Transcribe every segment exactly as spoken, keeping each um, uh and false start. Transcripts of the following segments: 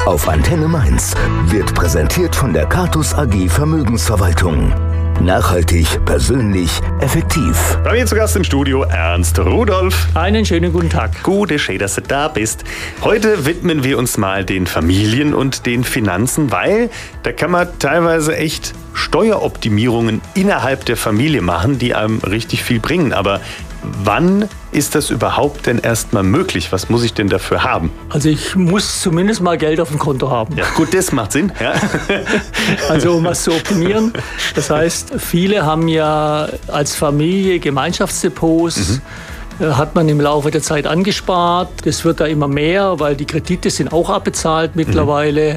auf Antenne Mainz wird präsentiert von der Catus A G Vermögensverwaltung. Nachhaltig, persönlich, effektiv. Bei mir zu Gast im Studio Ernst Rudolph. Einen schönen guten Tag. Gute, schön, dass du da bist. Heute widmen wir uns mal den Familien und den Finanzen, weil da kann man teilweise echt Steueroptimierungen innerhalb der Familie machen, die einem richtig viel bringen. Aber wann ist das überhaupt denn erstmal möglich? Was muss ich denn dafür haben? Also ich muss zumindest mal Geld auf dem Konto haben. Ja, gut, das macht Sinn. Ja. Also um was zu optimieren. Das heißt, viele haben ja als Familie Gemeinschaftsdepots. Mhm. Hat man im Laufe der Zeit angespart. Das wird da immer mehr, weil die Kredite sind auch abbezahlt mittlerweile. Mhm.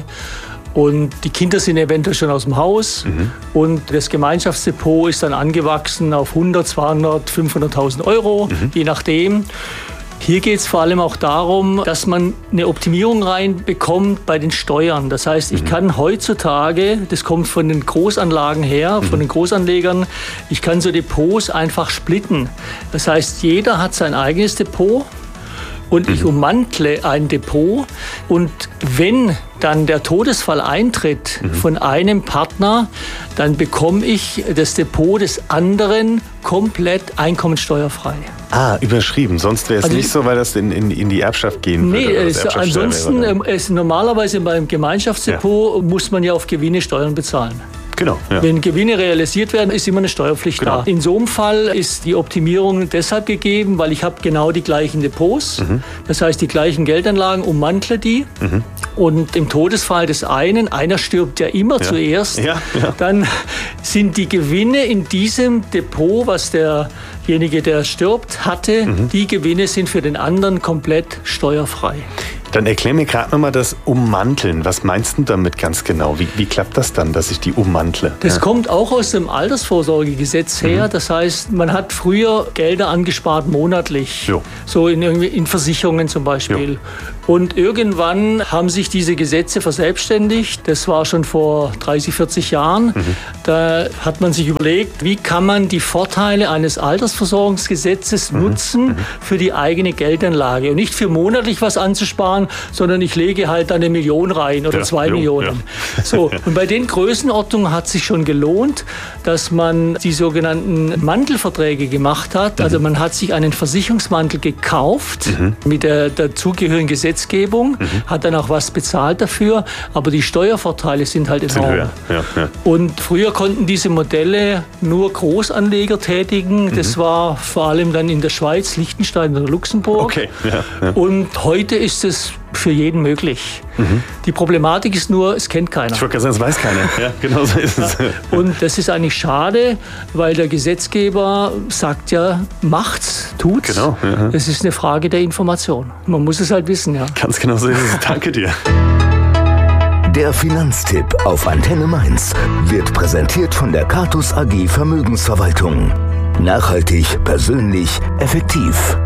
Und die Kinder sind eventuell schon aus dem Haus. Mhm. Und das Gemeinschaftsdepot ist dann angewachsen auf hundert, zweihundert, fünfhunderttausend Euro, mhm. je nachdem. Hier geht es vor allem auch darum, dass man eine Optimierung reinbekommt bei den Steuern. Das heißt, ich kann heutzutage, das kommt von den Großanlagen her, von den Großanlegern, ich kann so Depots einfach splitten. Das heißt, jeder hat sein eigenes Depot. Und ich ummantle ein Depot und wenn dann der Todesfall eintritt mhm. von einem Partner, dann bekomme ich das Depot des anderen komplett einkommensteuerfrei. Ah, überschrieben. Sonst wäre es also nicht so, weil das in, in, in die Erbschaft gehen würde. Nee, es, ansonsten wäre, ist normalerweise beim Gemeinschaftsdepot ja. muss man ja auf Gewinne Steuern bezahlen. Genau, ja. Wenn Gewinne realisiert werden, ist immer eine Steuerpflicht genau. da. In so einem Fall ist die Optimierung deshalb gegeben, weil ich habe genau die gleichen Depots, mhm. das heißt die gleichen Geldanlagen, ummantle die. Mhm. Und im Todesfall des einen, einer stirbt ja immer ja. zuerst, ja, ja. dann sind die Gewinne in diesem Depot, was derjenige, der stirbt, hatte, mhm. die Gewinne sind für den anderen komplett steuerfrei. Dann erklär mir gerade nochmal das Ummanteln. Was meinst du damit ganz genau? Wie, wie klappt das dann, dass ich die ummantle? Das ja. kommt auch aus dem Altersvorsorgegesetz her. Mhm. Das heißt, man hat früher Gelder angespart monatlich. Jo. So in, in Versicherungen zum Beispiel. Jo. Und irgendwann haben sich diese Gesetze verselbstständigt. Das war schon vor dreißig, vierzig Jahren. Mhm. Da hat man sich überlegt, wie kann man die Vorteile eines Altersversorgungsgesetzes mhm. nutzen mhm. für die eigene Geldanlage. Und nicht für monatlich was anzusparen, sondern ich lege halt eine Million rein oder ja, zwei jo, Millionen. Ja. So, und bei den Größenordnungen hat es sich schon gelohnt, dass man die sogenannten Mantelverträge gemacht hat. Mhm. Also man hat sich einen Versicherungsmantel gekauft mhm. mit der dazugehörigen Gesetzgebung, mhm. hat dann auch was bezahlt dafür, aber die Steuervorteile sind halt enorm. Sind ja, ja. Und früher konnten diese Modelle nur Großanleger tätigen. Mhm. Das war vor allem dann in der Schweiz, Liechtenstein oder Luxemburg. Okay. Ja, ja. Und heute ist es für jeden möglich. Mhm. Die Problematik ist nur, es kennt keiner. Ich wollte gerade sagen, es weiß keiner. Ja, genau so ist es. Ja. Und das ist eigentlich schade, weil der Gesetzgeber sagt ja, macht's, tut's. Genau. Ja. Es ist eine Frage der Information. Man muss es halt wissen, ja. Ganz genau so ist es. Danke dir. Der Finanztipp auf Antenne Mainz wird präsentiert von der Catus A G Vermögensverwaltung. Nachhaltig, persönlich, effektiv.